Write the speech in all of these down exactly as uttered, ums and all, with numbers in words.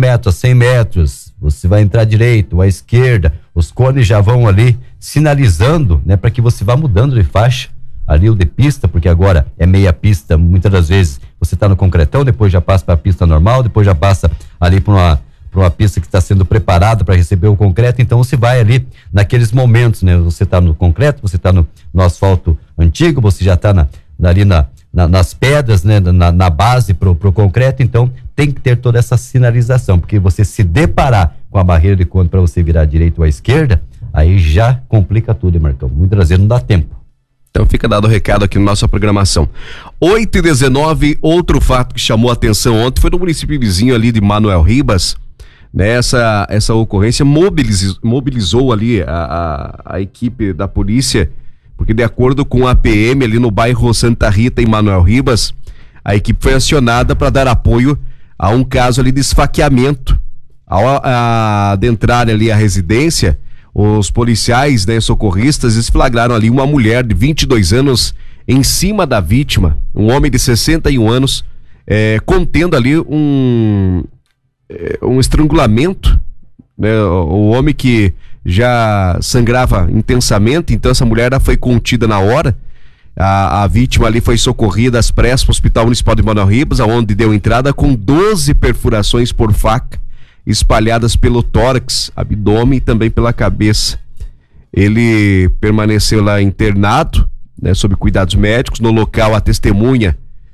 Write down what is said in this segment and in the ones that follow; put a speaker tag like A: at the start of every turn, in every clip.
A: concreto a cem metros, você vai entrar à direita ou à esquerda, os cones já vão ali sinalizando, né, para que você vá mudando de faixa ali o de pista, porque agora é meia pista, muitas das vezes você está no concretão, depois já passa para a pista normal, depois já passa ali para uma, para uma pista que está sendo preparada para receber o concreto, então você vai ali naqueles momentos, né, você está no concreto, você está no, no asfalto antigo, você já está na, ali na, na, nas pedras, né, na, na base pro, pro concreto, então tem que ter toda essa sinalização, porque você se deparar com a barreira de cone para você virar à direita ou à esquerda, aí já complica tudo, hein, Marcão? Muitas vezes não dá tempo.
B: Então fica dado o recado aqui na nossa programação. oito e dezenove, outro fato que chamou a atenção ontem foi no município vizinho ali de Manoel Ribas, né? Essa, essa ocorrência mobilizou, mobilizou ali a, a, a equipe da polícia, porque de acordo com a P M ali no bairro Santa Rita, em Manoel Ribas, a equipe foi acionada para dar apoio a um caso ali de esfaqueamento. Ao adentrar ali a residência, os policiais, né, socorristas, eles flagraram ali uma mulher de vinte e dois anos em cima da vítima, um homem de sessenta e um anos, é, contendo ali um, é, um estrangulamento, né, o, o homem que já sangrava intensamente, então essa mulher foi contida na hora. A, a vítima ali foi socorrida às pressas para o Hospital Municipal de Manoel Ribas, onde deu entrada com doze perfurações por faca, espalhadas pelo tórax, abdômen e também pela cabeça. Ele permaneceu lá internado, né, sob cuidados médicos. No local, a testemunha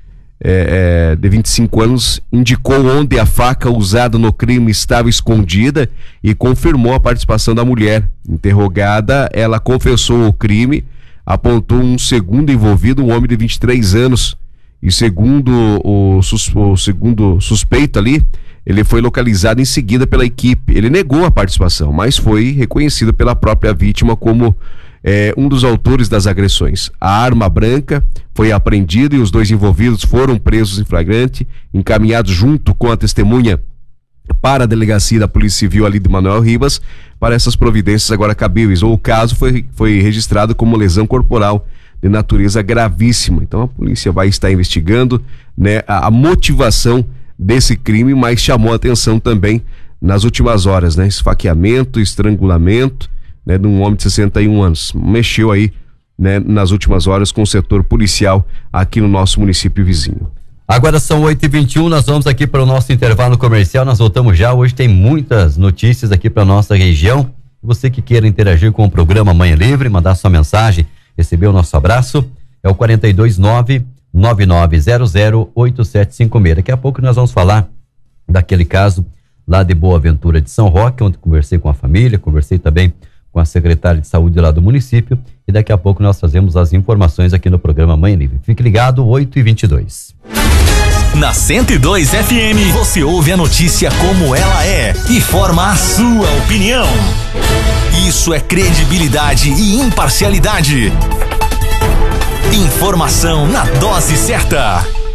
B: é, é, de vinte e cinco anos indicou onde a faca usada no crime estava escondida e confirmou a participação da mulher. Interrogada, ela confessou o crime, apontou um segundo envolvido, um homem de vinte e três anos, e segundo o, sus, o segundo suspeito ali, ele foi localizado em seguida pela equipe. Ele negou a participação, mas foi reconhecido pela própria vítima como é, um dos autores das agressões. A arma branca foi apreendida e os dois envolvidos foram presos em flagrante, encaminhados junto com a testemunha para a delegacia da Polícia Civil ali de Manoel Ribas, para essas providências agora cabíveis. O caso foi, foi registrado como lesão corporal de natureza gravíssima. Então a polícia vai estar investigando, né, a, a motivação desse crime, mas chamou a atenção também nas últimas horas, né? Esfaqueamento, estrangulamento, né, de um homem de sessenta e um anos. Mexeu aí, né, nas últimas horas com o setor policial aqui no nosso município vizinho.
A: Agora são oito e vinte e um, nós vamos aqui para o nosso intervalo comercial, nós voltamos já. Hoje tem muitas notícias aqui para nossa região. Você que queira interagir com o programa Manhã Livre, mandar sua mensagem, receber o nosso abraço, é o quatro dois nove, nove nove zero zero, oito sete cinco seis. Daqui a pouco nós vamos falar daquele caso lá de Boa Ventura de São Roque, onde conversei com a família, conversei também com a secretária de saúde lá do município, e daqui a pouco nós trazemos as informações aqui no programa Manhã Livre. Fique ligado, oito e vinte e dois.
C: Na cento e dois F M, você ouve a notícia como ela é e forma a sua opinião. Isso é credibilidade e imparcialidade. Informação na dose certa.